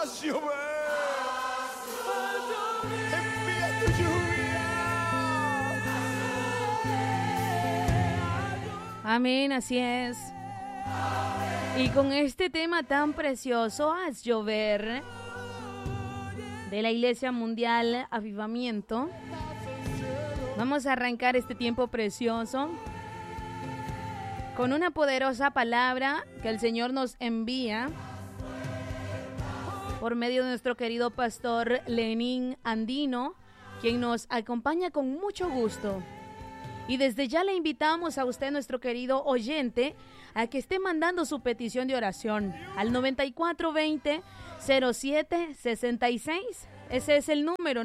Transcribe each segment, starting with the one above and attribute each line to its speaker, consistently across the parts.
Speaker 1: haz llover. Envía tu lluvia.
Speaker 2: Amén, así es. Y con este tema tan precioso, haz llover, de la Iglesia Mundial Avivamiento, vamos a arrancar este tiempo precioso con una poderosa palabra que el Señor nos envía por medio de nuestro querido pastor Lenín Andino, quien nos acompaña con mucho gusto. Y desde ya le invitamos a usted, nuestro querido oyente, a que esté mandando su petición de oración al 9420-0766. Ese es el número,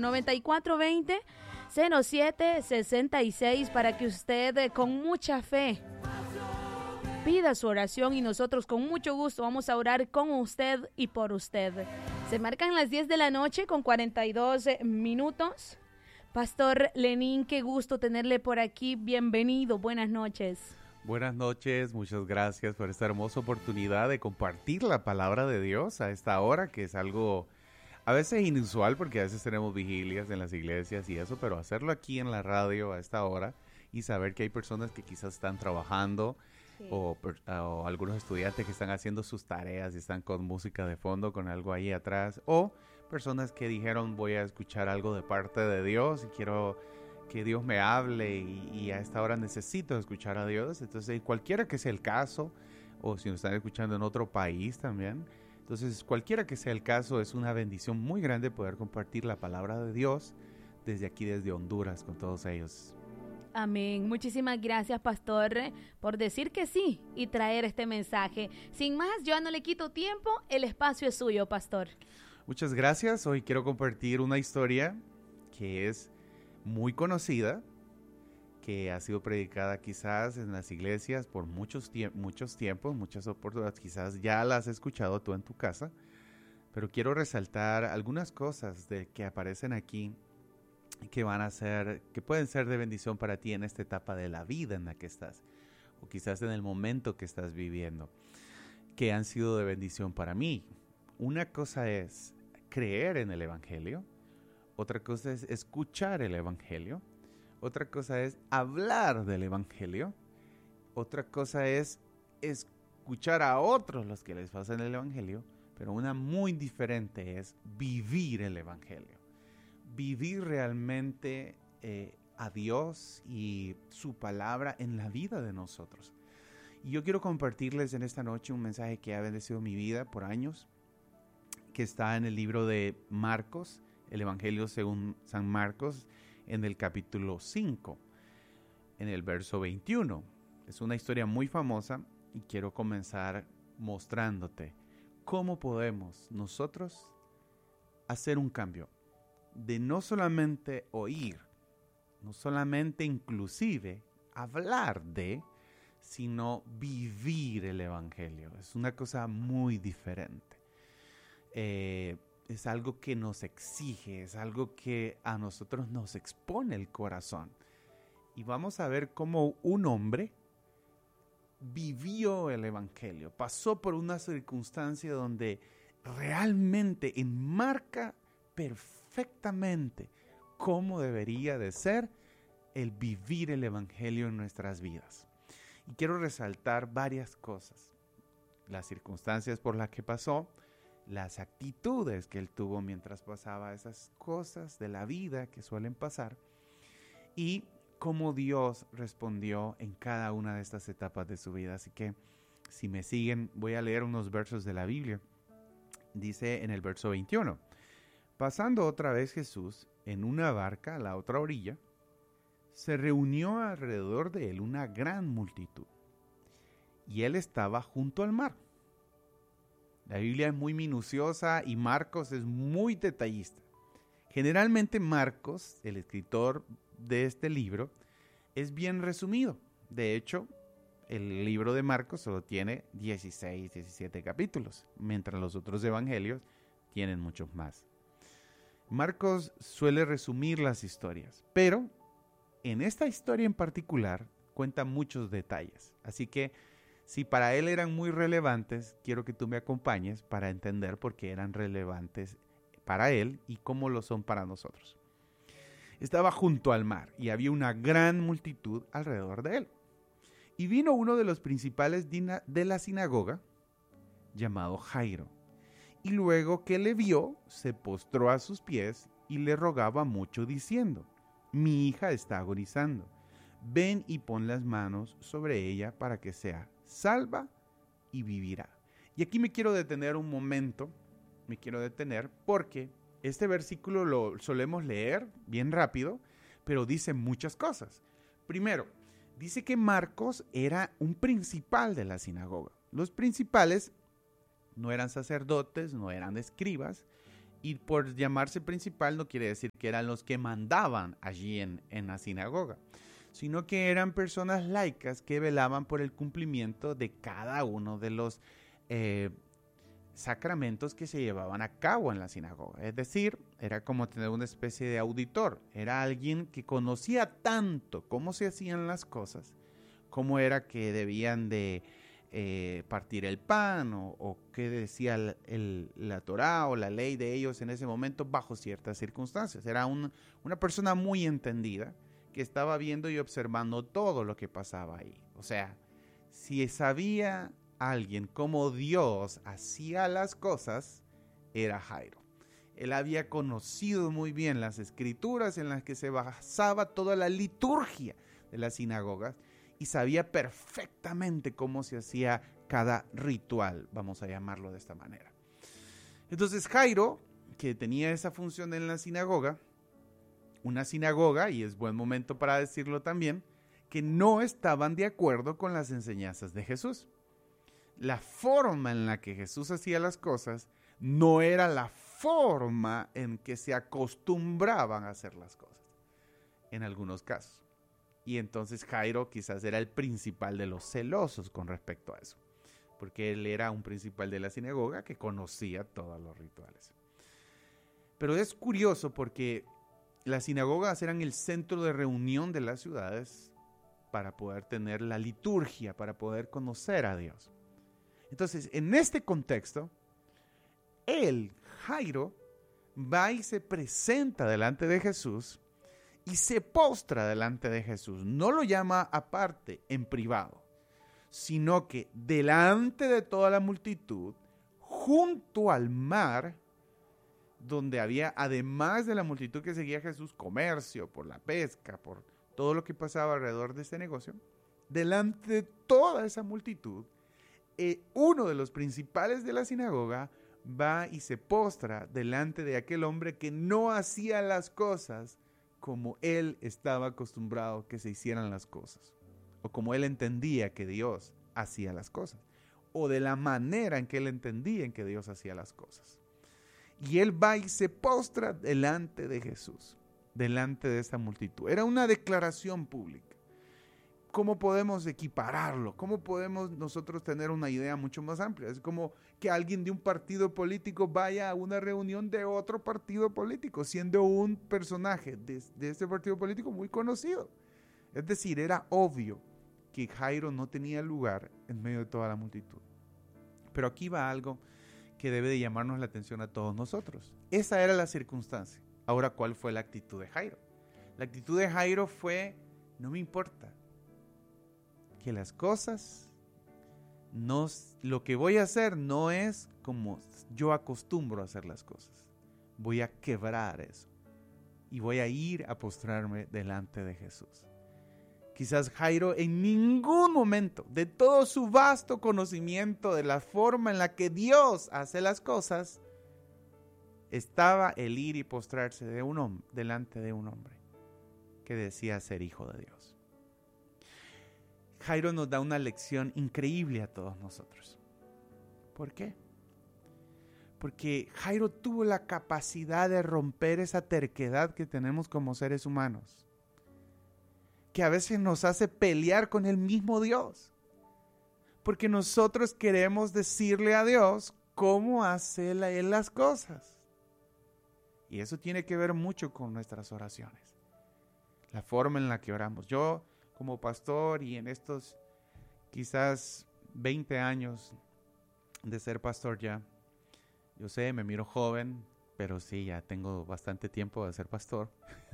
Speaker 2: 9420-0766, para que usted con mucha fe pida su oración y nosotros con mucho gusto vamos a orar con usted y por usted. Se marcan las 10 de la noche con 42 minutos. Pastor Lenín, qué gusto tenerle por aquí. Bienvenido, buenas noches.
Speaker 3: Buenas noches, muchas gracias por esta hermosa oportunidad de compartir la palabra de Dios a esta hora, que es algo a veces inusual porque a veces tenemos vigilias en las iglesias y eso, pero hacerlo aquí en la radio a esta hora y saber que hay personas que quizás están trabajando, sí, o algunos estudiantes que están haciendo sus tareas y están con música de fondo, con algo ahí atrás, o personas que dijeron voy a escuchar algo de parte de Dios y quiero que Dios me hable y a esta hora necesito escuchar a Dios. Entonces cualquiera que sea el caso, o si nos están escuchando en otro país también, entonces cualquiera que sea el caso, es una bendición muy grande poder compartir la palabra de Dios desde aquí, desde Honduras, con todos ellos.
Speaker 2: Amén. Muchísimas gracias, pastor, por decir que sí y traer este mensaje. Sin más, yo no le quito tiempo, el espacio es suyo, pastor.
Speaker 3: Muchas gracias. Hoy quiero compartir una historia que es muy conocida, que ha sido predicada quizás en las iglesias por muchos tiempos, muchas oportunidades, quizás ya la has escuchado tú en tu casa, pero quiero resaltar algunas cosas que aparecen aquí que pueden ser de bendición para ti en esta etapa de la vida en la que estás, o quizás en el momento que estás viviendo, que han sido de bendición para mí. Una cosa es creer en el Evangelio, otra cosa es escuchar el Evangelio, otra cosa es hablar del Evangelio, otra cosa es escuchar a otros los que les pasan el Evangelio, pero una muy diferente es vivir el Evangelio. Vivir realmente a Dios y su palabra en la vida de nosotros. Y yo quiero compartirles en esta noche un mensaje que ha bendecido mi vida por años, que está en el libro de Marcos, el Evangelio según San Marcos, en el capítulo 5, en el verso 21. Es una historia muy famosa y quiero comenzar mostrándote cómo podemos nosotros hacer un cambio de no solamente oír, no solamente inclusive hablar de, sino vivir el Evangelio. Es una cosa muy diferente. Es algo que nos exige, es algo que a nosotros nos expone el corazón. Y vamos a ver cómo un hombre vivió el Evangelio, pasó por una circunstancia donde realmente enmarca perfectamente cómo debería de ser el vivir el Evangelio en nuestras vidas. Y quiero resaltar varias cosas: las circunstancias por las que pasó, las actitudes que él tuvo mientras pasaba esas cosas de la vida que suelen pasar, y cómo Dios respondió en cada una de estas etapas de su vida. Así que, si me siguen, voy a leer unos versos de la Biblia. Dice en el verso 21, pasando otra vez Jesús en una barca a la otra orilla, se reunió alrededor de él una gran multitud, y él estaba junto al mar. La Biblia es muy minuciosa y Marcos es muy detallista. Generalmente Marcos, el escritor de este libro, es bien resumido. De hecho, el libro de Marcos solo tiene 16, 17 capítulos, mientras los otros evangelios tienen muchos más. Marcos suele resumir las historias, pero en esta historia en particular cuenta muchos detalles. Así que Si para él eran muy relevantes, quiero que tú me acompañes para entender por qué eran relevantes para él y cómo lo son para nosotros. Estaba junto al mar y había una gran multitud alrededor de él. Y vino uno de los principales de la sinagoga, llamado Jairo. Y luego que le vio, se postró a sus pies y le rogaba mucho diciendo: mi hija está agonizando. Ven y pon las manos sobre ella para que sea salva y vivirá. Y aquí me quiero detener un momento, porque este versículo lo solemos leer bien rápido, pero dice muchas cosas. Primero, dice que Marcos era un principal de la sinagoga. Los principales no eran sacerdotes, no eran escribas, y por llamarse principal no quiere decir que eran los que mandaban allí en la sinagoga, sino que eran personas laicas que velaban por el cumplimiento de cada uno de los sacramentos que se llevaban a cabo en la sinagoga. Es decir, era como tener una especie de auditor. Era alguien que conocía tanto cómo se hacían las cosas, cómo era que debían de partir el pan o qué decía la Torá o la ley de ellos en ese momento bajo ciertas circunstancias. Era una persona muy entendida que estaba viendo y observando todo lo que pasaba ahí. O sea, si sabía alguien cómo Dios hacía las cosas, era Jairo. Él había conocido muy bien las escrituras en las que se basaba toda la liturgia de las sinagogas y sabía perfectamente cómo se hacía cada ritual, vamos a llamarlo de esta manera. Entonces Jairo, que tenía esa función en la sinagoga, una sinagoga, y es buen momento para decirlo también, que no estaban de acuerdo con las enseñanzas de Jesús. La forma en la que Jesús hacía las cosas no era la forma en que se acostumbraban a hacer las cosas, en algunos casos. Y entonces Jairo quizás era el principal de los celosos con respecto a eso, porque él era un principal de la sinagoga que conocía todos los rituales. Pero es curioso porque las sinagogas eran el centro de reunión de las ciudades para poder tener la liturgia, para poder conocer a Dios. Entonces, en este contexto, Jairo, va y se presenta delante de Jesús y se postra delante de Jesús. No lo llama aparte, en privado, sino que delante de toda la multitud, junto al mar, donde había, además de la multitud que seguía a Jesús, comercio, por la pesca, por todo lo que pasaba alrededor de este negocio, delante de toda esa multitud, uno de los principales de la sinagoga va y se postra delante de aquel hombre que no hacía las cosas como él estaba acostumbrado que se hicieran las cosas, o como él entendía que Dios hacía las cosas, o de la manera en que él entendía en que Dios hacía las cosas. Y él va y se postra delante de Jesús, delante de esta multitud. Era una declaración pública. ¿Cómo podemos equipararlo? ¿Cómo podemos nosotros tener una idea mucho más amplia? Es como que alguien de un partido político vaya a una reunión de otro partido político, siendo un personaje de este partido político muy conocido. Es decir, era obvio que Jairo no tenía lugar en medio de toda la multitud. Pero aquí va algo que debe de llamarnos la atención a todos nosotros. Esa era la circunstancia. Ahora, ¿cuál fue la actitud de Jairo? La actitud de Jairo fue: no me importa que las cosas, lo que voy a hacer no es como yo acostumbro a hacer las cosas. Voy a quebrar eso y voy a ir a postrarme delante de Jesús. Quizás Jairo en ningún momento de todo su vasto conocimiento de la forma en la que Dios hace las cosas, estaba el ir y postrarse delante de un hombre que decía ser hijo de Dios. Jairo nos da una lección increíble a todos nosotros. ¿Por qué? Porque Jairo tuvo la capacidad de romper esa terquedad que tenemos como seres humanos, que a veces nos hace pelear con el mismo Dios, porque nosotros queremos decirle a Dios cómo hace Él las cosas. Y eso tiene que ver mucho con nuestras oraciones, la forma en la que oramos. Yo, como pastor, y en estos quizás 20 años de ser pastor ya. Yo sé, me miro joven, pero sí, ya tengo bastante tiempo de ser pastor.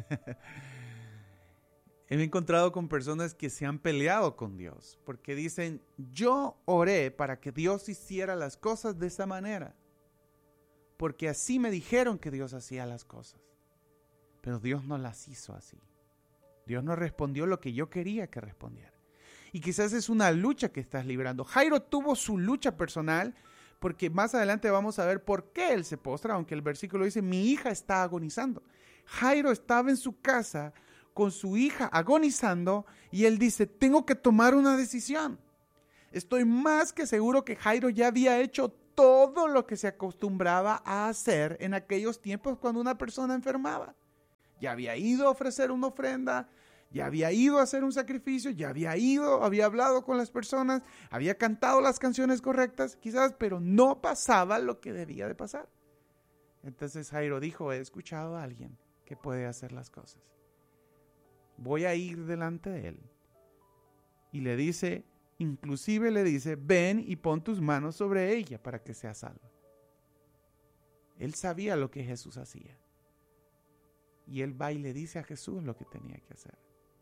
Speaker 3: He encontrado con personas que se han peleado con Dios porque dicen, yo oré para que Dios hiciera las cosas de esa manera, porque así me dijeron que Dios hacía las cosas, pero Dios no las hizo así. Dios no respondió lo que yo quería que respondiera. Y quizás es una lucha que estás librando. Jairo tuvo su lucha personal, porque más adelante vamos a ver por qué él se postra, aunque el versículo dice, mi hija está agonizando. Jairo estaba en su casa con su hija agonizando y él dice, tengo que tomar una decisión. Estoy más que seguro que Jairo ya había hecho todo lo que se acostumbraba a hacer en aquellos tiempos cuando una persona enfermaba. Ya había ido a ofrecer una ofrenda, ya había ido a hacer un sacrificio, ya había hablado con las personas, había cantado las canciones correctas, quizás, pero no pasaba lo que debía de pasar. Entonces Jairo dijo, he escuchado a alguien que puede hacer las cosas. Voy a ir delante de él. Y le dice, inclusive le dice, ven y pon tus manos sobre ella para que sea salva. Él sabía lo que Jesús hacía. Y él va y le dice a Jesús lo que tenía que hacer.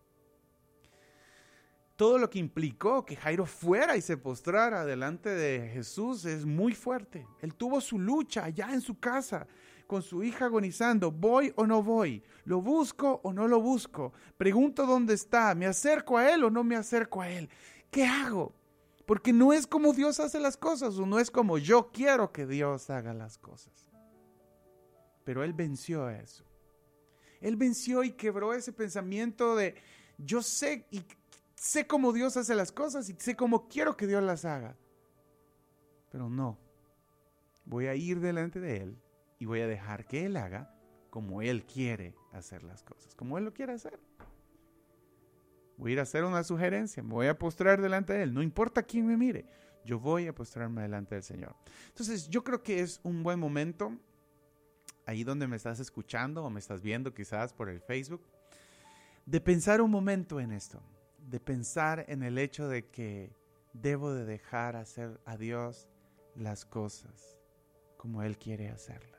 Speaker 3: Todo lo que implicó que Jairo fuera y se postrara delante de Jesús es muy fuerte. Él tuvo su lucha allá en su casa, con su hija agonizando. ¿Voy o no voy? ¿Lo busco o no lo busco? Pregunto dónde está. ¿Me acerco a él o no me acerco a él? ¿Qué hago? Porque no es como Dios hace las cosas, o no es como yo quiero que Dios haga las cosas. Pero él venció eso. Él venció y quebró ese pensamiento de yo sé y sé cómo Dios hace las cosas y sé cómo quiero que Dios las haga. Pero no, voy a ir delante de Él y voy a dejar que Él haga como Él quiere hacer las cosas, como Él lo quiere hacer. Voy a ir a hacer una sugerencia, me voy a postrar delante de Él, no importa quién me mire, yo voy a postrarme delante del Señor. Entonces yo creo que es un buen momento, ahí donde me estás escuchando o me estás viendo quizás por el Facebook, de pensar un momento en esto, de pensar en el hecho de que debo de dejar hacer a Dios las cosas como Él quiere hacerlas.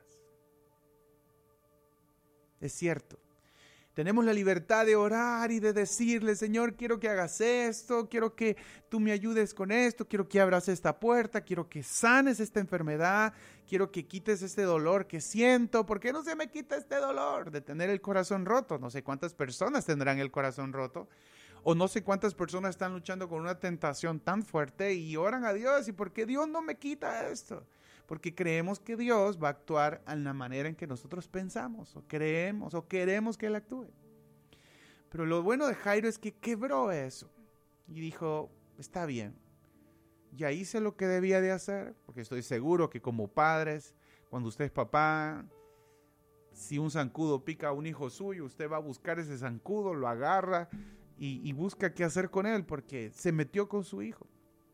Speaker 3: Es cierto, tenemos la libertad de orar y de decirle, Señor, quiero que hagas esto, quiero que tú me ayudes con esto, quiero que abras esta puerta, quiero que sanes esta enfermedad, quiero que quites este dolor que siento. ¿Por qué no se me quita este dolor de tener el corazón roto? No sé cuántas personas tendrán el corazón roto, o no sé cuántas personas están luchando con una tentación tan fuerte y oran a Dios. ¿Y por qué Dios no me quita esto? Porque creemos que Dios va a actuar en la manera en que nosotros pensamos, o creemos, o queremos que Él actúe. Pero lo bueno de Jairo es que quebró eso y dijo, está bien, ya hice lo que debía de hacer, porque estoy seguro que como padres, cuando usted es papá, si un zancudo pica a un hijo suyo, usted va a buscar ese zancudo, lo agarra y busca qué hacer con él, porque se metió con su hijo.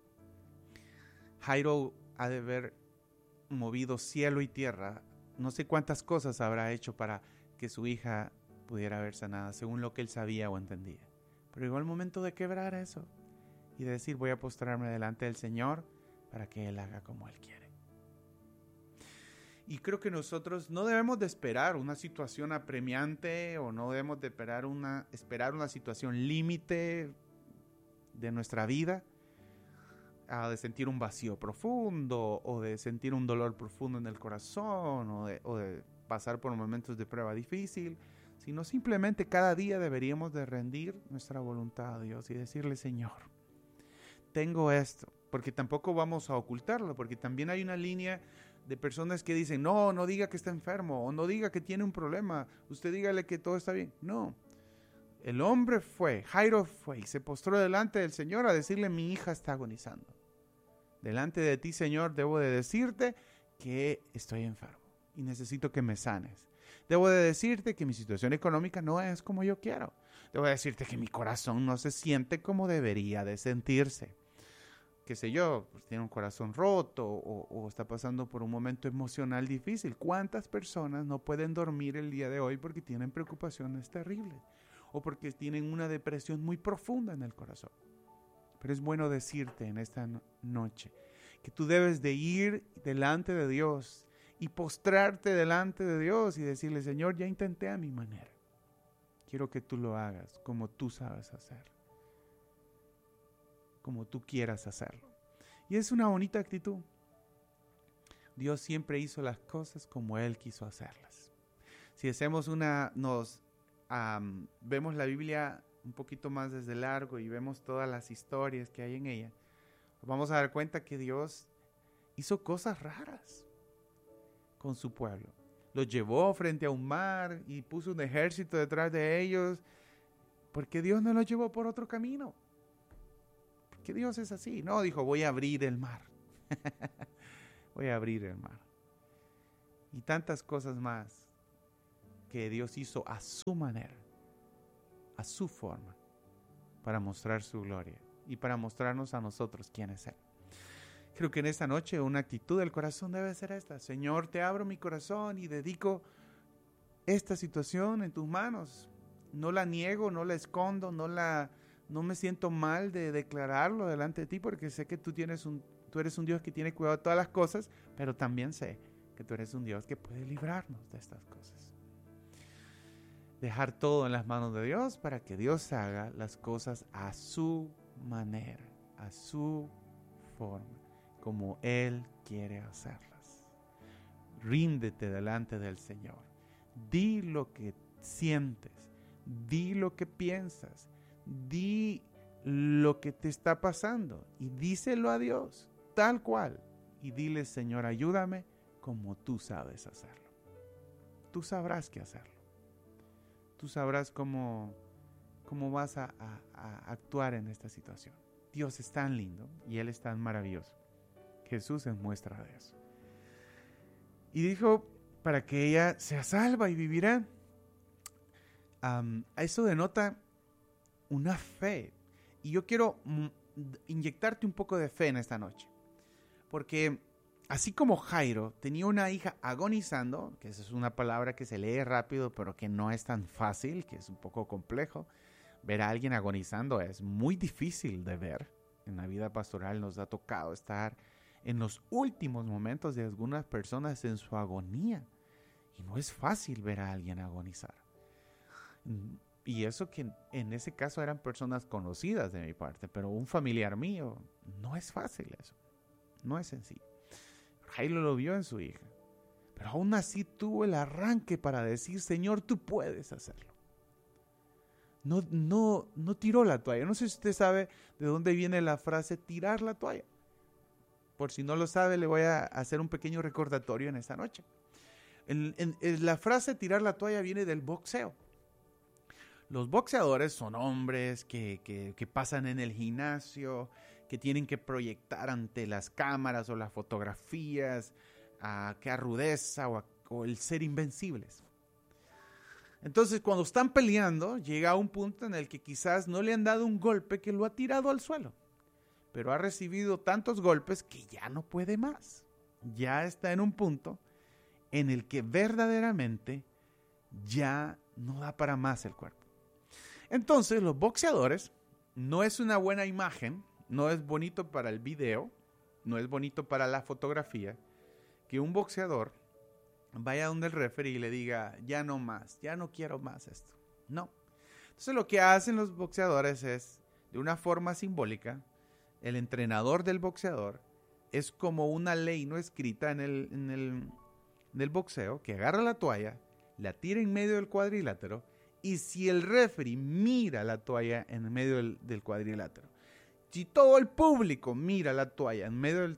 Speaker 3: Jairo ha de haber movido cielo y tierra, no sé cuántas cosas habrá hecho para que su hija pudiera ver sanada, según lo que él sabía o entendía. Pero llegó el momento de quebrar eso y de decir, voy a postrarme delante del Señor para que Él haga como Él quiere. Y creo que nosotros no debemos de esperar una situación apremiante, o no debemos de esperar una situación límite de nuestra vida, de sentir un vacío profundo, o de sentir un dolor profundo en el corazón, o de pasar por momentos de prueba difícil, sino simplemente cada día deberíamos de rendir nuestra voluntad a Dios y decirle, Señor, tengo esto, porque tampoco vamos a ocultarlo, porque también hay una línea de personas que dicen, no diga que está enfermo, o no diga que tiene un problema, usted dígale que todo está bien. No, el hombre Jairo fue y se postró delante del Señor a decirle, mi hija está agonizando. Delante de ti, Señor, debo de decirte que estoy enfermo y necesito que me sanes. Debo de decirte que mi situación económica no es como yo quiero. Debo de decirte que mi corazón no se siente como debería de sentirse. Qué sé yo, pues tiene un corazón roto o está pasando por un momento emocional difícil. ¿Cuántas personas no pueden dormir el día de hoy porque tienen preocupaciones terribles? O porque tienen una depresión muy profunda en el corazón. Pero es bueno decirte en esta noche que tú debes de ir delante de Dios y postrarte delante de Dios y decirle, Señor, ya intenté a mi manera. Quiero que tú lo hagas como tú sabes hacer, como tú quieras hacerlo. Y es una bonita actitud. Dios siempre hizo las cosas como Él quiso hacerlas. Si hacemos vemos la Biblia un poquito más desde largo y vemos todas las historias que hay en ella, vamos a dar cuenta que Dios hizo cosas raras con su pueblo. Los llevó frente a un mar y puso un ejército detrás de ellos, porque Dios no los llevó por otro camino. Porque Dios es así. No, dijo, voy a abrir el mar. Voy a abrir el mar. Y tantas cosas más que Dios hizo a su manera, a su forma, para mostrar su gloria y para mostrarnos a nosotros quién es Él. Creo que en esta noche una actitud del corazón debe ser esta. Señor, te abro mi corazón y dedico esta situación en tus manos. No la niego, no la escondo, no me siento mal de declararlo delante de ti, porque sé que tú eres un Dios que tiene cuidado de todas las cosas, pero también sé que tú eres un Dios que puede librarnos de estas cosas. Dejar todo en las manos de Dios para que Dios haga las cosas a su manera, a su forma, como Él quiere hacerlas. Ríndete delante del Señor. Di lo que sientes, di lo que piensas, di lo que te está pasando y díselo a Dios, tal cual. Y dile, Señor, ayúdame como tú sabes hacerlo. Tú sabrás qué hacerlo. Tú sabrás cómo vas a actuar en esta situación. Dios es tan lindo y Él es tan maravilloso. Jesús es muestra de eso. Y dijo, para que ella sea salva y vivirá. Eso denota una fe. Y yo quiero inyectarte un poco de fe en esta noche. Porque así como Jairo tenía una hija agonizando, que esa es una palabra que se lee rápido, pero que no es tan fácil, que es un poco complejo. Ver a alguien agonizando es muy difícil de ver. En la vida pastoral nos ha tocado estar en los últimos momentos de algunas personas en su agonía. Y no es fácil ver a alguien agonizar. Y eso que en ese caso eran personas conocidas de mi parte, pero un familiar mío, no es fácil eso. No es sencillo. Jairo lo vio en su hija, pero aún así tuvo el arranque para decir, Señor, tú puedes hacerlo. No tiró la toalla. No sé si usted sabe de dónde viene la frase tirar la toalla. Por si no lo sabe, le voy a hacer un pequeño recordatorio en esta noche. La frase tirar la toalla viene del boxeo. Los boxeadores son hombres que pasan en el gimnasio, que tienen que proyectar ante las cámaras o las fotografías que a rudeza o el ser invencibles. Entonces, cuando están peleando, llega a un punto en el que quizás no le han dado un golpe que lo ha tirado al suelo, pero ha recibido tantos golpes que ya no puede más. Ya está en un punto en el que verdaderamente ya no da para más el cuerpo. Entonces, los boxeadores, no es una buena imagen, no es bonito para el video, no es bonito para la fotografía, que un boxeador vaya donde el referee y le diga, ya no más, ya no quiero más esto. No. Entonces lo que hacen los boxeadores es, de una forma simbólica, el entrenador del boxeador es como una ley no escrita en el boxeo, que agarra la toalla, la tira en medio del cuadrilátero, y si el referee mira la toalla en medio del cuadrilátero, si todo el público mira la toalla en medio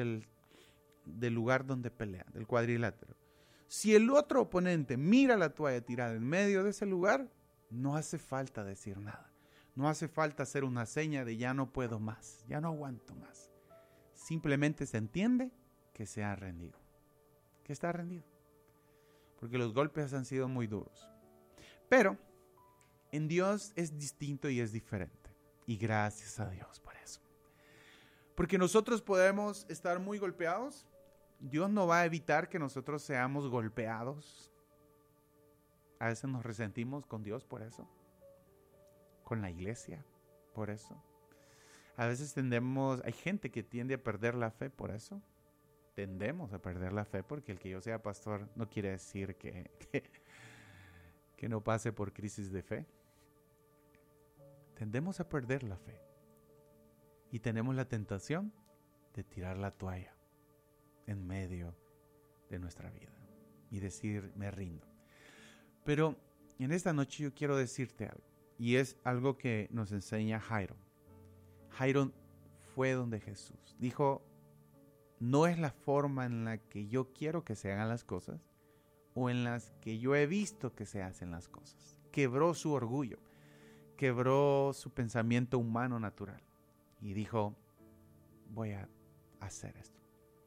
Speaker 3: del lugar donde pelean, del cuadrilátero, si el otro oponente mira la toalla tirada en medio de ese lugar, no hace falta decir nada. No hace falta hacer una seña de ya no puedo más, ya no aguanto más. Simplemente se entiende que se ha rendido, que está rendido. Porque los golpes han sido muy duros. Pero en Dios es distinto y es diferente. Y gracias a Dios por eso. Porque nosotros podemos estar muy golpeados. Dios no va a evitar que nosotros seamos golpeados. A veces nos resentimos con Dios por eso. Con la iglesia por eso. A veces hay gente que tiende a perder la fe por eso. Tendemos a perder la fe porque el que yo sea pastor no quiere decir que no pase por crisis de fe. Tendemos a perder la fe y tenemos la tentación de tirar la toalla en medio de nuestra vida y decir, me rindo. Pero en esta noche yo quiero decirte algo, y es algo que nos enseña Jairo. Jairo fue donde Jesús. Dijo, no es la forma en la que yo quiero que se hagan las cosas o en las que yo he visto que se hacen las cosas. Quebró su orgullo, quebró su pensamiento humano natural y dijo, voy a hacer esto.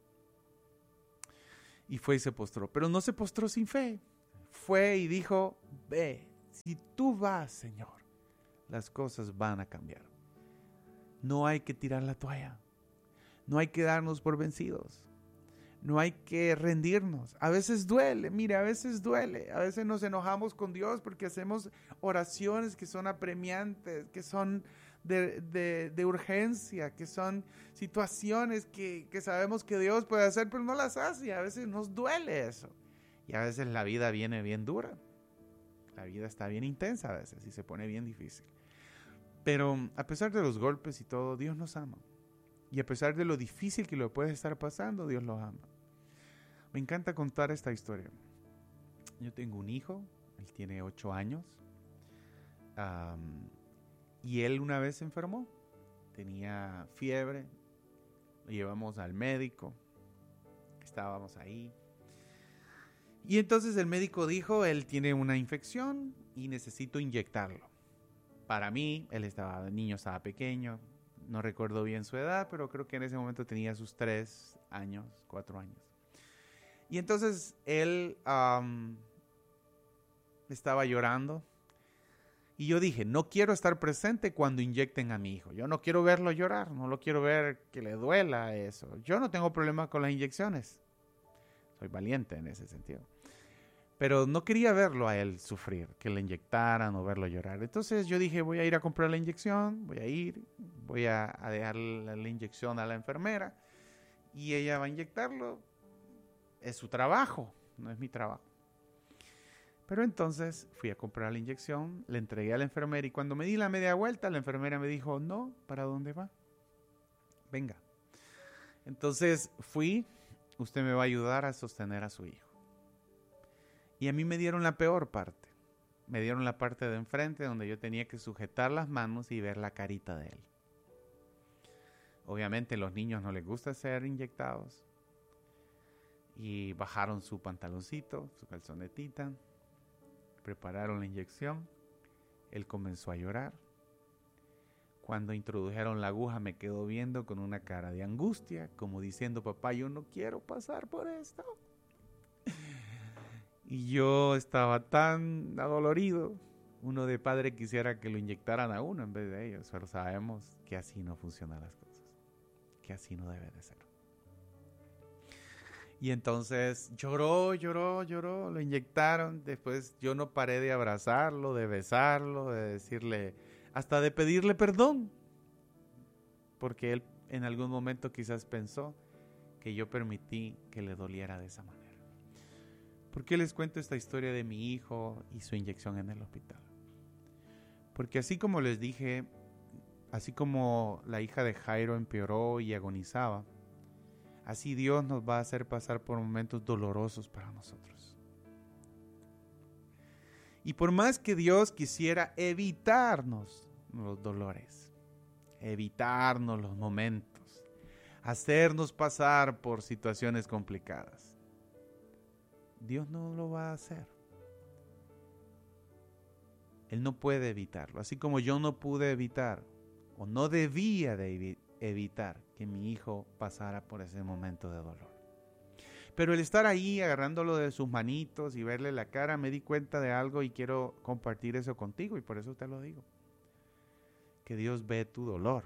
Speaker 3: Y fue y se postró, pero no se postró sin fe. Fue y dijo, ve, si tú vas, Señor, las cosas van a cambiar. No hay que tirar la toalla. No hay que darnos por vencidos. No hay que rendirnos. A veces duele, mire, a veces duele. A veces nos enojamos con Dios porque hacemos oraciones que son apremiantes, que son de urgencia, que son situaciones que sabemos que Dios puede hacer, pero no las hace. A veces nos duele eso. Y a veces la vida viene bien dura. La vida está bien intensa a veces y se pone bien difícil. Pero a pesar de los golpes y todo, Dios nos ama. Y a pesar de lo difícil que lo puede estar pasando, Dios lo ama. Me encanta contar esta historia. Yo tengo un hijo, él tiene 8 años. Y él una vez se enfermó. Tenía fiebre. Lo llevamos al médico. Estábamos ahí. Y entonces el médico dijo, él tiene una infección y necesito inyectarlo. Para mí, el niño estaba pequeño. No recuerdo bien su edad, pero creo que en ese momento tenía sus 3 años, 4 años. Y entonces él estaba llorando. Y yo dije, no quiero estar presente cuando inyecten a mi hijo. Yo no quiero verlo llorar, no lo quiero ver que le duela eso. Yo no tengo problema con las inyecciones. Soy valiente en ese sentido. Pero no quería verlo a él sufrir, que le inyectaran o verlo llorar. Entonces yo dije, voy a ir a comprar la inyección, voy a dejar la inyección a la enfermera y ella va a inyectarlo. Es su trabajo, no es mi trabajo. Pero entonces fui a comprar la inyección, le entregué a la enfermera y cuando me di la media vuelta, la enfermera me dijo, no, ¿para dónde va? Venga. Entonces fui, usted me va a ayudar a sostener a su hijo. Y a mí me dieron la peor parte. Me dieron la parte de enfrente donde yo tenía que sujetar las manos y ver la carita de él. Obviamente a los niños no les gusta ser inyectados. Y bajaron su pantaloncito, su calzonetita. Prepararon la inyección. Él comenzó a llorar. Cuando introdujeron la aguja me quedó viendo con una cara de angustia, como diciendo, papá, yo no quiero pasar por esto. Y yo estaba tan adolorido. Uno de padre quisiera que lo inyectaran a uno en vez de ellos, pero sabemos que así no funcionan las cosas, que así no debe de ser. Y entonces lloró, lo inyectaron. Después yo no paré de abrazarlo, de besarlo, de decirle, hasta de pedirle perdón. Porque él en algún momento quizás pensó que yo permití que le doliera de esa manera. ¿Por qué les cuento esta historia de mi hijo y su inyección en el hospital? Porque así como les dije, así como la hija de Jairo empeoró y agonizaba, así Dios nos va a hacer pasar por momentos dolorosos para nosotros. Y por más que Dios quisiera evitarnos los dolores, evitarnos los momentos, hacernos pasar por situaciones complicadas, Dios no lo va a hacer. Él no puede evitarlo. Así como yo no pude evitar o no debía de evitar que mi hijo pasara por ese momento de dolor. Pero el estar ahí agarrándolo de sus manitos y verle la cara, me di cuenta de algo y quiero compartir eso contigo y por eso te lo digo. Que Dios ve tu dolor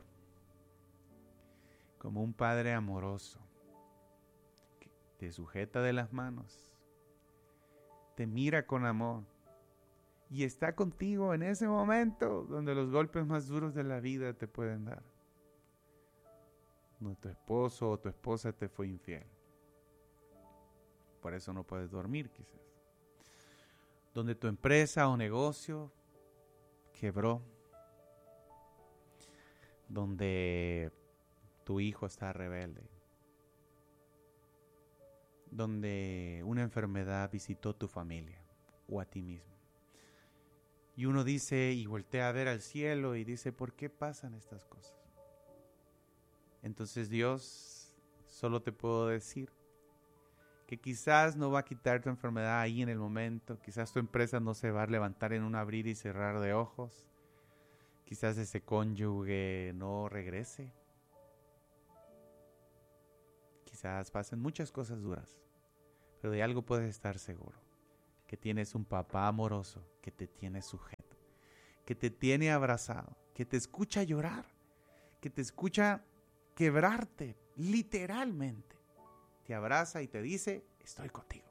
Speaker 3: como un padre amoroso que te sujeta de las manos, te mira con amor y está contigo en ese momento donde los golpes más duros de la vida te pueden dar. donde tu esposo o tu esposa te fue infiel. Por eso no puedes dormir quizás. Donde tu empresa o negocio quebró. Donde tu hijo está rebelde. Donde una enfermedad visitó tu familia o a ti mismo. Y uno dice y voltea a ver al cielo y dice, ¿por qué pasan estas cosas? Entonces Dios, solo te puedo decir que quizás no va a quitar tu enfermedad ahí en el momento. Quizás tu empresa no se va a levantar en un abrir y cerrar de ojos. Quizás ese cónyuge no regrese. Quizás pasen muchas cosas duras, pero de algo puedes estar seguro, que tienes un papá amoroso que te tiene sujeto, que te tiene abrazado, que te escucha llorar, que te escucha quebrarte, literalmente. Te abraza y te dice, estoy contigo.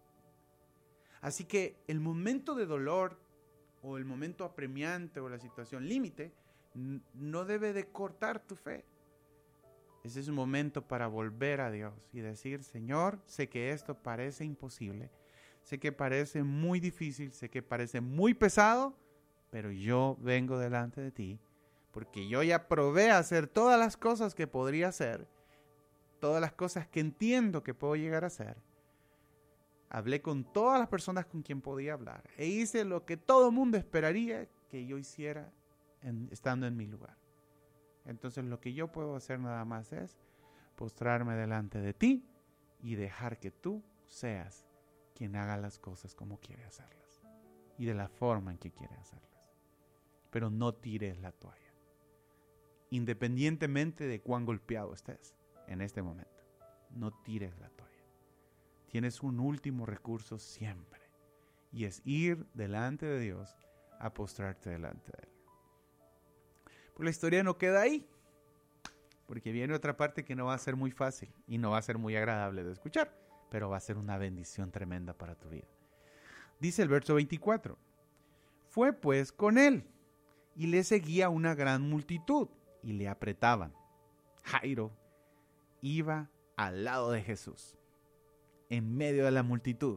Speaker 3: Así que el momento de dolor o el momento apremiante o la situación límite no debe de cortar tu fe. Ese es un momento para volver a Dios y decir, Señor, sé que esto parece imposible, sé que parece muy difícil, sé que parece muy pesado, pero yo vengo delante de ti porque yo ya probé a hacer todas las cosas que podría hacer, todas las cosas que entiendo que puedo llegar a hacer. Hablé con todas las personas con quien podía hablar e hice lo que todo el mundo esperaría que yo hiciera estando en mi lugar. Entonces lo que yo puedo hacer nada más es postrarme delante de ti y dejar que tú seas quien haga las cosas como quiere hacerlas y de la forma en que quiere hacerlas. Pero no tires la toalla, independientemente de cuán golpeado estés en este momento. No tires la toalla. Tienes un último recurso siempre y es ir delante de Dios a postrarte delante de Él. Pues la historia no queda ahí, porque viene otra parte que no va a ser muy fácil y no va a ser muy agradable de escuchar, pero va a ser una bendición tremenda para tu vida. Dice el verso 24, fue pues con él y le seguía una gran multitud y le apretaban. Jairo iba al lado de Jesús, en medio de la multitud.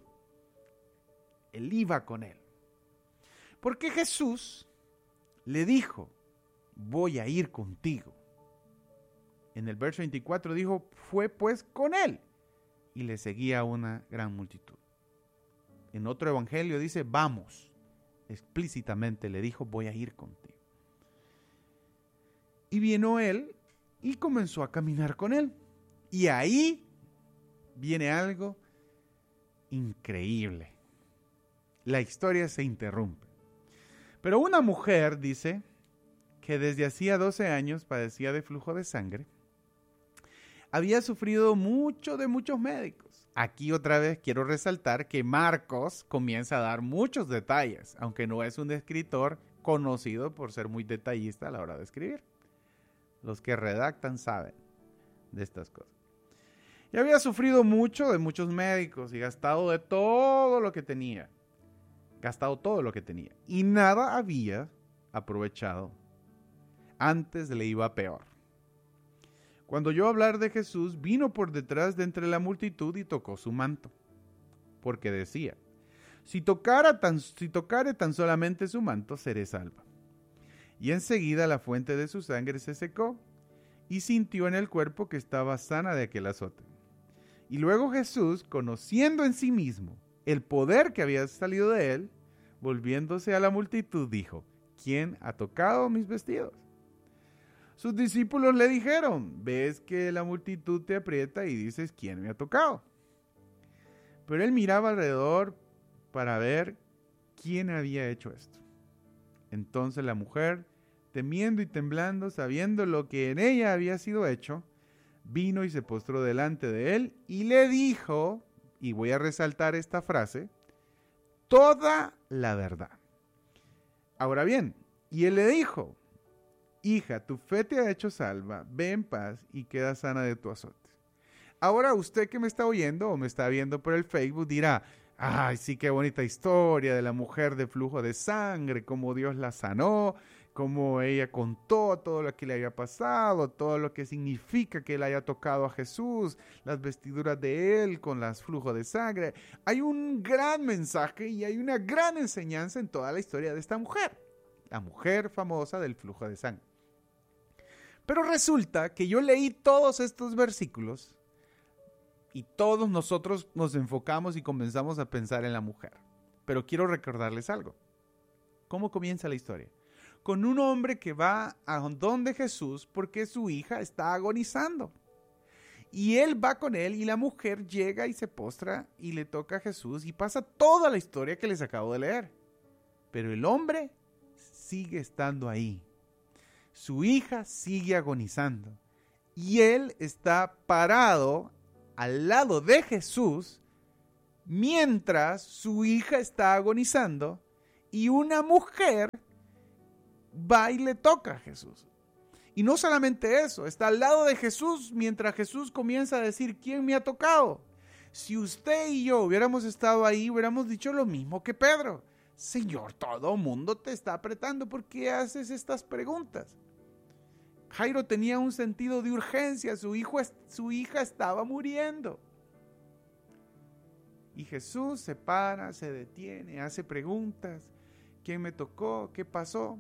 Speaker 3: Él iba con él, porque Jesús le dijo, voy a ir contigo. En el verso 24 dijo, fue pues con él y le seguía una gran multitud. En otro evangelio dice, vamos. Explícitamente le dijo, voy a ir contigo. Y vino él y comenzó a caminar con él. Y ahí viene algo increíble. La historia se interrumpe. Pero una mujer, dice, que desde hacía 12 años padecía de flujo de sangre, había sufrido mucho de muchos médicos. Aquí otra vez quiero resaltar que Marcos comienza a dar muchos detalles, aunque no es un escritor conocido por ser muy detallista a la hora de escribir. Los que redactan saben de estas cosas. Y había sufrido mucho de muchos médicos y gastado todo lo que tenía. Y nada había aprovechado. Antes le iba peor. Cuando oyó hablar de Jesús, vino por detrás de entre la multitud y tocó su manto. Porque decía, si tocare tan solamente su manto, seré salva. Y enseguida la fuente de su sangre se secó, y sintió en el cuerpo que estaba sana de aquel azote. Y luego Jesús, conociendo en sí mismo el poder que había salido de él, volviéndose a la multitud, dijo, ¿quién ha tocado mis vestidos? Sus discípulos le dijeron, ves que la multitud te aprieta y dices, ¿quién me ha tocado? Pero él miraba alrededor para ver quién había hecho esto. Entonces la mujer, temiendo y temblando, sabiendo lo que en ella había sido hecho, vino y se postró delante de él y le dijo, y voy a resaltar esta frase, toda la verdad. Ahora bien, y él le dijo, hija, tu fe te ha hecho salva, ve en paz y queda sana de tu azote. Ahora usted que me está oyendo o me está viendo por el Facebook dirá, ay, sí, qué bonita historia de la mujer de flujo de sangre, cómo Dios la sanó, cómo ella contó todo lo que le había pasado, todo lo que significa que él haya tocado a Jesús, las vestiduras de él con los flujos de sangre. Hay un gran mensaje y hay una gran enseñanza en toda la historia de esta mujer, la mujer famosa del flujo de sangre. Pero resulta que yo leí todos estos versículos y todos nosotros nos enfocamos y comenzamos a pensar en la mujer. Pero quiero recordarles algo. ¿Cómo comienza la historia? Con un hombre que va a donde Jesús porque su hija está agonizando. Y él va con él y la mujer llega y se postra y le toca a Jesús y pasa toda la historia que les acabo de leer. Pero el hombre sigue estando ahí. Su hija sigue agonizando. Y él está parado al lado de Jesús mientras su hija está agonizando y una mujer va y le toca a Jesús. Y no solamente eso, está al lado de Jesús mientras Jesús comienza a decir, ¿quién me ha tocado? Si usted y yo hubiéramos estado ahí, hubiéramos dicho lo mismo que Pedro. Señor, todo el mundo te está apretando, ¿por qué haces estas preguntas? Jairo tenía un sentido de urgencia, su hija estaba muriendo. Y Jesús se para, se detiene, hace preguntas. ¿Quién me tocó? ¿Qué pasó?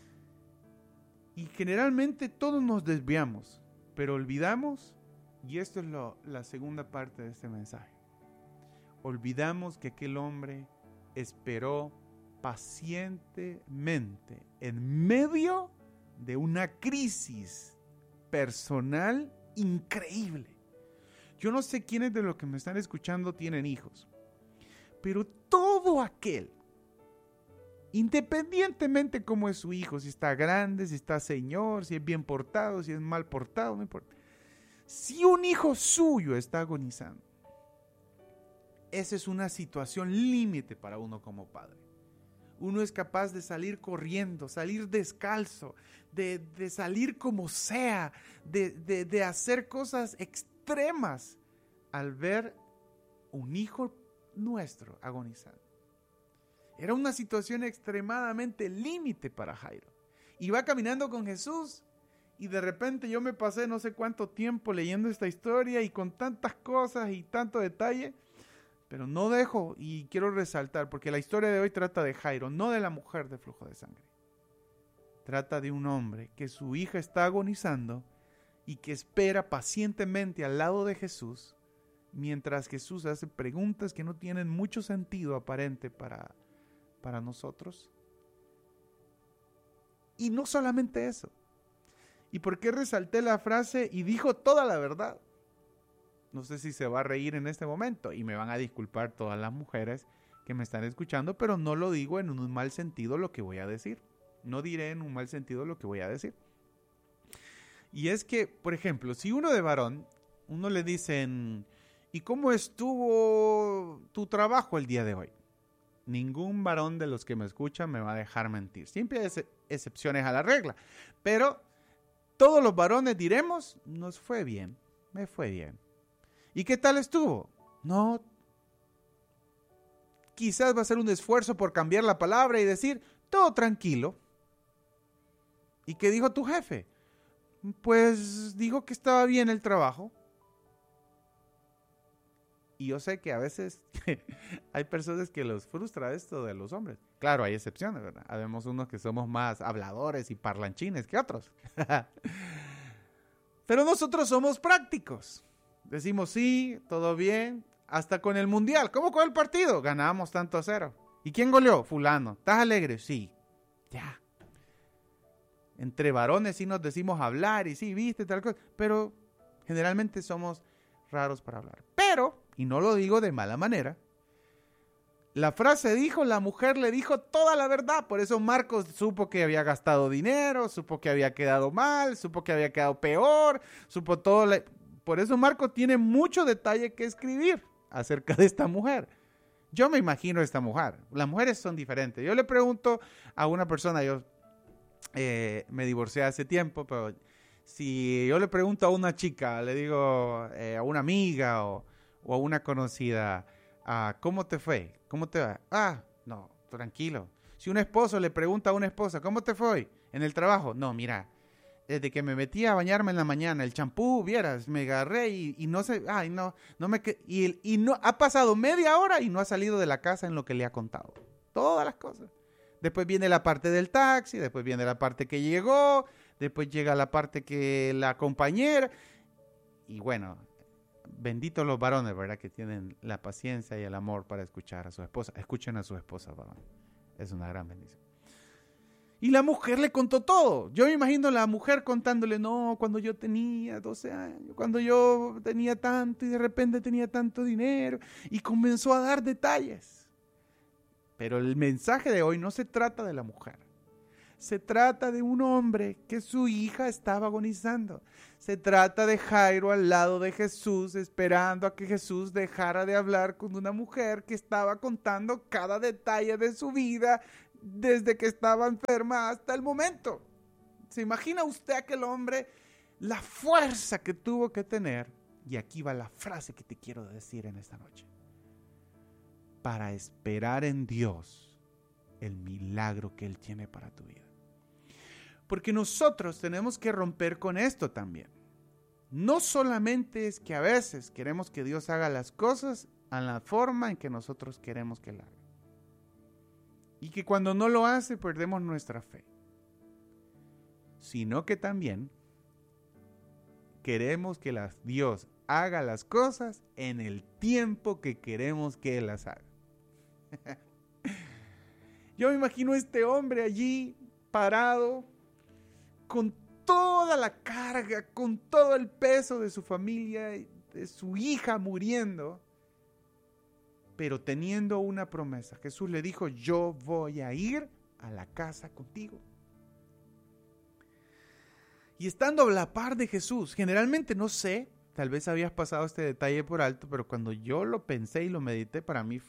Speaker 3: Y generalmente todos nos desviamos, pero olvidamos, y esto es la segunda parte de este mensaje, olvidamos que aquel hombre esperó pacientemente en medio de una crisis personal increíble. Yo no sé quiénes de los que me están escuchando tienen hijos, pero todo aquel, independientemente cómo es su hijo, si está grande, si está señor, si es bien portado, si es mal portado, no importa. Si un hijo suyo está agonizando, esa es una situación límite para uno como padre. Uno es capaz de salir corriendo, salir descalzo, de salir como sea, de hacer cosas extremas al ver un hijo nuestro agonizando. Era una situación extremadamente límite para Jairo. Iba caminando con Jesús y de repente yo me pasé no sé cuánto tiempo leyendo esta historia y con tantas cosas y tanto detalle, pero no dejo y quiero resaltar, porque la historia de hoy trata de Jairo, no de la mujer de flujo de sangre. Trata de un hombre que su hija está agonizando y que espera pacientemente al lado de Jesús, mientras Jesús hace preguntas que no tienen mucho sentido aparente para nosotros. Y no solamente eso. ¿Y por qué resalté la frase y dijo toda la verdad? No sé si se va a reír en este momento y me van a disculpar todas las mujeres que me están escuchando, pero no lo digo en un mal sentido lo que voy a decir. No diré en un mal sentido lo que voy a decir. Y es que, por ejemplo, si uno de varón, uno le dicen, ¿y cómo estuvo tu trabajo el día de hoy? Ningún varón de los que me escuchan me va a dejar mentir. Siempre hay excepciones a la regla. Pero todos los varones diremos, nos fue bien, me fue bien. ¿Y qué tal estuvo? No. Quizás va a ser un esfuerzo por cambiar la palabra y decir, todo tranquilo. ¿Y qué dijo tu jefe? Pues dijo que estaba bien el trabajo. Y yo sé que a veces hay personas que los frustra esto de los hombres. Claro, hay excepciones, ¿verdad? Habemos unos que somos más habladores y parlanchines que otros. Pero nosotros somos prácticos. Decimos sí, todo bien, hasta con el mundial. ¿Cómo con el partido? Ganamos tanto a 0. ¿Y quién goleó? Fulano. ¿Estás alegre? Sí. Ya. Entre varones sí nos decimos hablar y sí, viste, tal cosa. Pero generalmente somos raros para hablar. Pero, y no lo digo de mala manera, la frase dijo, la mujer le dijo toda la verdad. Por eso Marcos supo que había gastado dinero, supo que había quedado mal, supo que había quedado peor, supo todo. Por eso Marcos tiene mucho detalle que escribir acerca de esta mujer. Yo me imagino esta mujer. Las mujeres son diferentes. Yo le pregunto a una persona, yo me divorcié hace tiempo, pero si yo le pregunto a una chica, le digo a una amiga o a una conocida, ¿cómo te fue? ¿Cómo te va? No, tranquilo. Si un esposo le pregunta a una esposa, ¿cómo te fue hoy? En el trabajo, no, mira, desde que me metí a bañarme en la mañana, el champú, vieras, me agarré y no sé, ay, no me, y no, ha pasado media hora y no ha salido de la casa en lo que le ha contado. Todas las cosas. Después viene la parte del taxi, después viene la parte que llegó, después llega la parte que la compañera, y bueno, benditos los varones, ¿verdad? Que tienen la paciencia y el amor para escuchar a su esposa. Escuchen a su esposa, varones. Es una gran bendición. Y la mujer le contó todo. Yo me imagino a la mujer contándole, no, cuando yo tenía 12 años, cuando yo tenía tanto y de repente tenía tanto dinero. Y comenzó a dar detalles. Pero el mensaje de hoy no se trata de la mujer. Se trata de un hombre que su hija estaba agonizando. Se trata de Jairo al lado de Jesús, esperando a que Jesús dejara de hablar con una mujer que estaba contando cada detalle de su vida desde que estaba enferma hasta el momento. ¿Se imagina usted aquel hombre, la fuerza que tuvo que tener? Y aquí va la frase que te quiero decir en esta noche. Para esperar en Dios el milagro que Él tiene para tu vida. Porque nosotros tenemos que romper con esto también. No solamente es que a veces queremos que Dios haga las cosas a la forma en que nosotros queremos que Él haga. Y que cuando no lo hace perdemos nuestra fe. Sino que también queremos que Dios haga las cosas en el tiempo que queremos que Él las haga. Yo me imagino a este hombre allí parado con toda la carga, con todo el peso de su familia, de su hija muriendo, pero teniendo una promesa. Jesús le dijo, yo voy a ir a la casa contigo. Y estando a la par de Jesús, generalmente no sé, tal vez habías pasado este detalle por alto, pero cuando yo lo pensé y lo medité, para mí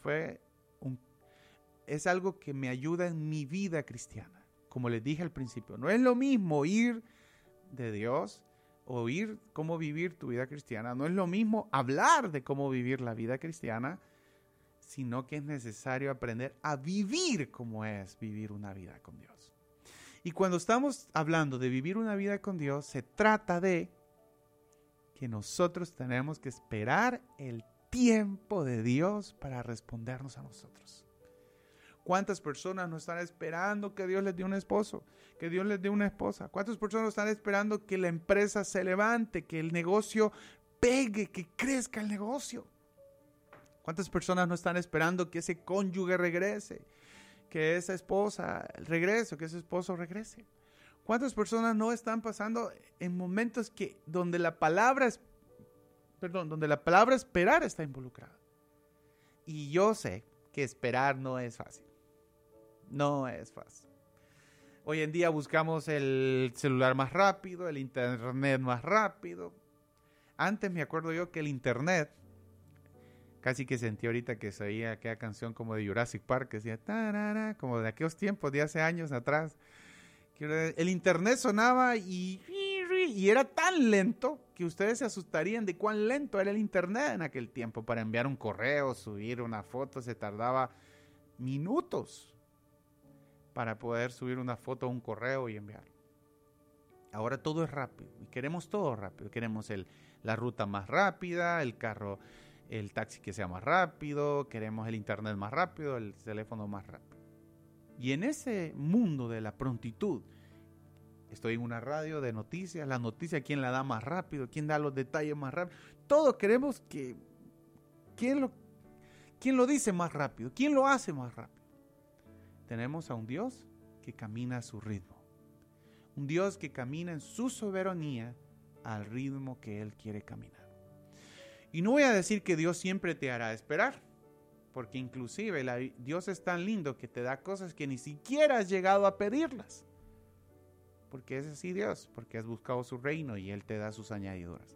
Speaker 3: es algo que me ayuda en mi vida cristiana. Como les dije al principio, no es lo mismo oír de Dios, oír cómo vivir tu vida cristiana, no es lo mismo hablar de cómo vivir la vida cristiana, sino que es necesario aprender a vivir como es vivir una vida con Dios. Y cuando estamos hablando de vivir una vida con Dios, se trata de que nosotros tenemos que esperar el tiempo de Dios para respondernos a nosotros. ¿Cuántas personas no están esperando que Dios les dé un esposo? Que Dios les dé una esposa. ¿Cuántas personas están esperando que la empresa se levante? Que el negocio pegue, que crezca el negocio. ¿Cuántas personas no están esperando que ese cónyuge regrese? Que esa esposa regrese, que ese esposo regrese. ¿Cuántas personas no están pasando en momentos donde la palabra esperar está involucrada? Y yo sé que esperar no es fácil. No es fácil. Hoy en día buscamos el celular más rápido, el internet más rápido. Antes me acuerdo yo que el internet, casi que sentí ahorita que se oía aquella canción como de Jurassic Park, que decía, tarara, como de aquellos tiempos, de hace años atrás. El internet sonaba y era tan lento que ustedes se asustarían de cuán lento era el internet en aquel tiempo. Para enviar un correo, subir una foto, se tardaba minutos para poder subir una foto a un correo y enviarlo. Ahora todo es rápido y queremos todo rápido. Queremos la ruta más rápida, el carro, el taxi que sea más rápido, queremos el internet más rápido, el teléfono más rápido. Y en ese mundo de la prontitud, estoy en una radio de noticias, la noticia, ¿quién la da más rápido? ¿Quién da los detalles más rápido? Todos queremos que, ¿quién lo dice más rápido? ¿Quién lo hace más rápido? Tenemos a un Dios que camina a su ritmo. Un Dios que camina en su soberanía al ritmo que Él quiere caminar. Y no voy a decir que Dios siempre te hará esperar, porque inclusive Dios es tan lindo que te da cosas que ni siquiera has llegado a pedirlas. Porque es así Dios, porque has buscado su reino y Él te da sus añadiduras.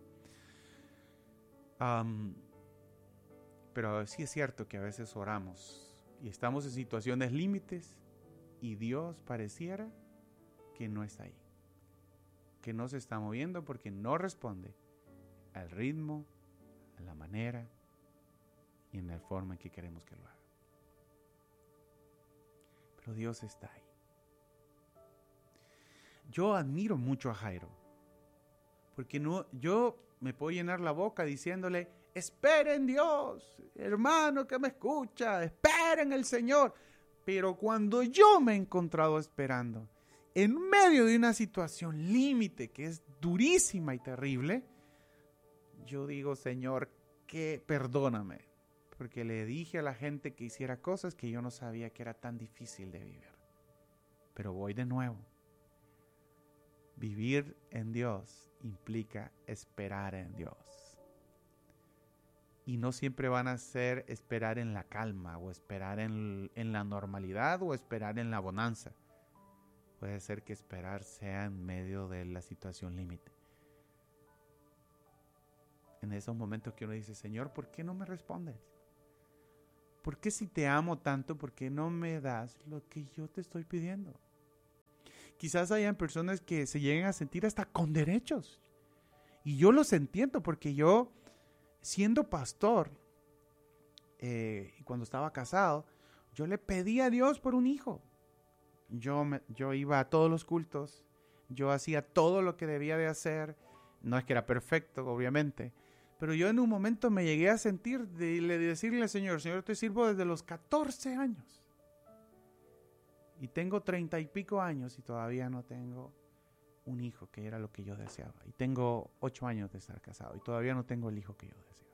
Speaker 3: Pero sí es cierto que a veces oramos y estamos en situaciones límites y Dios pareciera que no está ahí, que no se está moviendo porque no responde al ritmo, a la manera y en la forma en que queremos que lo haga. Pero Dios está ahí. yo admiro mucho a Jairo. Porque yo me puedo llenar la boca diciéndole, espera en Dios, hermano que me escucha, espera en el Señor. Pero cuando yo me he encontrado esperando, en medio de una situación límite que es durísima y terrible, yo digo, Señor, que perdóname, porque le dije a la gente que hiciera cosas que yo no sabía que era tan difícil de vivir. Pero voy de nuevo. Vivir en Dios implica esperar en Dios. Y no siempre van a ser esperar en la calma, o esperar en la normalidad, o esperar en la bonanza. Puede ser que esperar sea en medio de la situación límite. En esos momentos que uno dice, Señor, ¿por qué no me respondes? ¿Por qué si te amo tanto, por qué no me das lo que yo te estoy pidiendo? Quizás hayan personas que se lleguen a sentir hasta con derechos. Y yo los entiendo porque yo, siendo pastor, y cuando estaba casado, yo le pedí a Dios por un hijo. Yo iba a todos los cultos, yo hacía todo lo que debía de hacer. No es que era perfecto, obviamente, pero yo en un momento me llegué a sentir de decirle al Señor, Señor, te sirvo desde los 14 años. Y tengo 30 y pico años y todavía no tengo un hijo, que era lo que yo deseaba. Y tengo 8 años de estar casado y todavía no tengo el hijo que yo deseaba.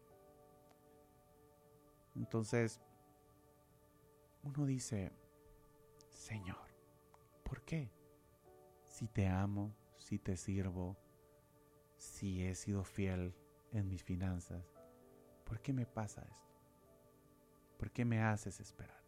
Speaker 3: Entonces, uno dice, Señor, ¿por qué? Si te amo, si te sirvo, si he sido fiel en mis finanzas, ¿por qué me pasa esto? ¿Por qué me haces esperar?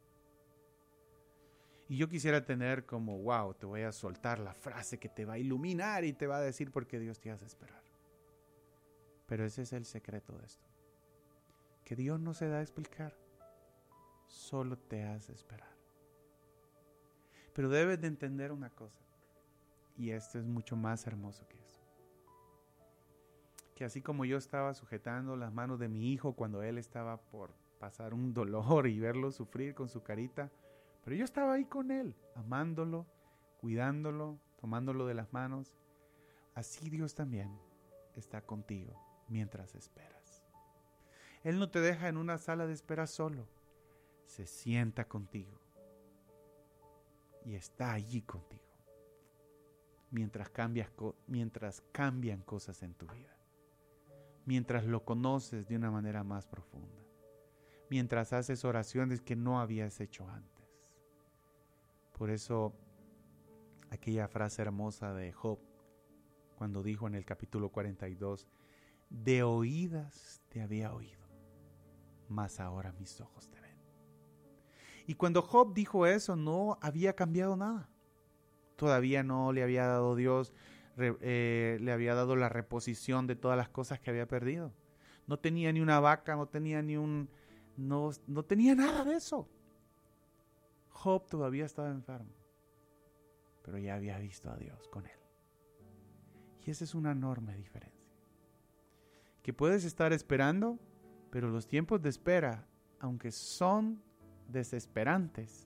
Speaker 3: Y yo quisiera tener como, wow, te voy a soltar la frase que te va a iluminar y te va a decir por qué Dios te hace esperar. Pero ese es el secreto de esto. Que Dios no se da a explicar, solo te hace esperar. Pero debes de entender una cosa, y esto es mucho más hermoso que eso. Que así como yo estaba sujetando las manos de mi hijo cuando él estaba por pasar un dolor y verlo sufrir con su carita, pero yo estaba ahí con él, amándolo, cuidándolo, tomándolo de las manos. Así Dios también está contigo mientras esperas. Él no te deja en una sala de espera solo, se sienta contigo y está allí contigo mientras cambian cosas en tu vida, mientras lo conoces de una manera más profunda, mientras haces oraciones que no habías hecho antes. Por eso, aquella frase hermosa de Job, cuando dijo en el capítulo 42, de oídas te había oído, mas ahora mis ojos te ven. Y cuando Job dijo eso, no había cambiado nada. Todavía no le había dado Dios, le había dado la reposición de todas las cosas que había perdido. No tenía ni una vaca, no tenía no tenía nada de eso. Job todavía estaba enfermo, pero ya había visto a Dios con él. Y esa es una enorme diferencia. Que puedes estar esperando, pero los tiempos de espera, aunque son desesperantes,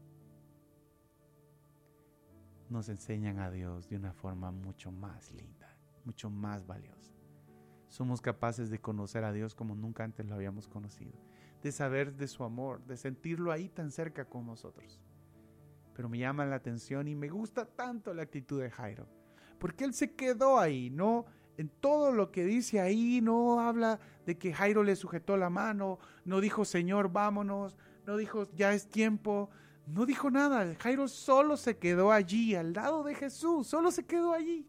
Speaker 3: nos enseñan a Dios de una forma mucho más linda, mucho más valiosa. Somos capaces de conocer a Dios como nunca antes lo habíamos conocido, de saber de su amor, de sentirlo ahí tan cerca con nosotros. Pero me llama la atención y me gusta tanto la actitud de Jairo, porque él se quedó ahí, no en todo lo que dice ahí, no habla de que Jairo le sujetó la mano, no dijo Señor vámonos, no dijo ya es tiempo, no dijo nada. Jairo solo se quedó allí, al lado de Jesús, solo se quedó allí,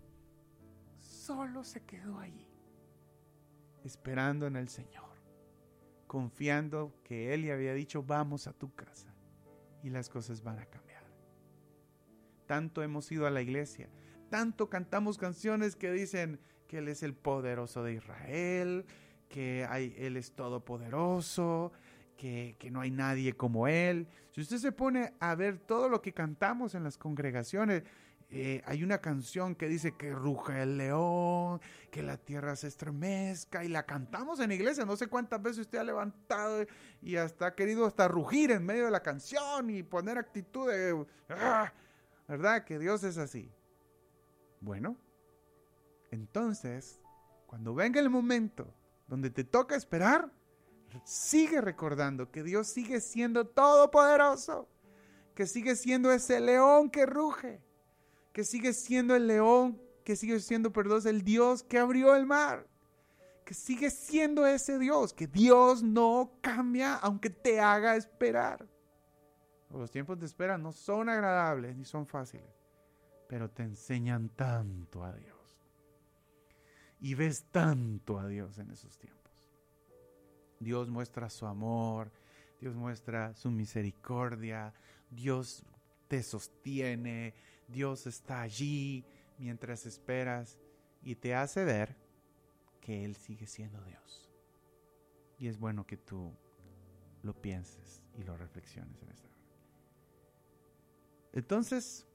Speaker 3: esperando en el Señor, confiando que Él le había dicho vamos a tu casa y las cosas van a cambiar. Tanto hemos ido a la iglesia, tanto cantamos canciones que dicen que Él es el poderoso de Israel, que Él es todopoderoso, que no hay nadie como Él. Si usted se pone a ver todo lo que cantamos en las congregaciones, hay una canción que dice que ruge el león, que la tierra se estremezca, y la cantamos en la iglesia. No sé cuántas veces usted ha levantado y hasta ha querido hasta rugir en medio de la canción y poner actitud de ¿verdad? Que Dios es así. Bueno, entonces, cuando venga el momento donde te toca esperar, sigue recordando que Dios sigue siendo todopoderoso, que sigue siendo ese león que ruge, que sigue siendo el león, que sigue siendo, perdón, el Dios que abrió el mar, que sigue siendo ese Dios, que Dios no cambia aunque te haga esperar. Los tiempos de espera no son agradables ni son fáciles, pero te enseñan tanto a Dios. Y ves tanto a Dios en esos tiempos. Dios muestra su amor, Dios muestra su misericordia, Dios te sostiene, Dios está allí mientras esperas y te hace ver que Él sigue siendo Dios. Y es bueno que tú lo pienses y lo reflexiones en esta hora. Entonces,